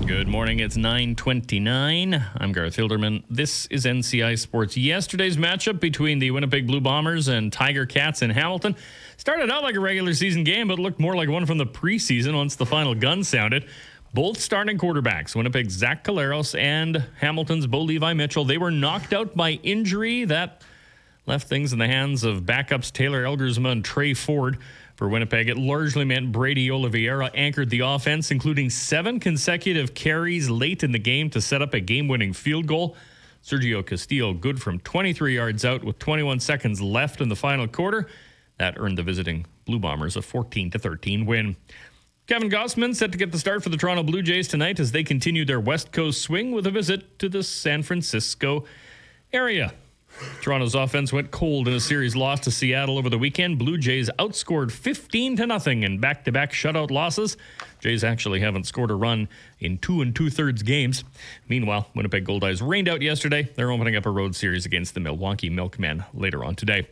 Good morning. It's 9:29. I'm Garth Hilderman. This is NCI Sports. Yesterday's matchup between the Winnipeg Blue Bombers and Tiger Cats in Hamilton started out like a regular season game, but looked more like one from the preseason once the final gun sounded. Both starting quarterbacks, Winnipeg's Zach Collaros and Hamilton's Bo Levi Mitchell, they were knocked out by injury that left things in the hands of backups Taylor Elgersma and Trey Ford. For Winnipeg, it largely meant Brady Oliveira anchored the offense, including 7 consecutive carries late in the game to set up a game-winning field goal. Sergio Castillo good from 23 yards out with 21 seconds left in the final quarter. That earned the visiting Blue Bombers a 14-13 win. Kevin Gossman set to get the start for the Toronto Blue Jays tonight as they continue their West Coast swing with a visit to the San Francisco area. Toronto's offense went cold in a series loss to Seattle over the weekend. Blue Jays outscored 15-0 in back-to-back shutout losses. Jays actually haven't scored a run in 2 2/3 games. Meanwhile, Winnipeg Goldeyes rained out yesterday. They're opening up a road series against the Milwaukee Milkmen later on today.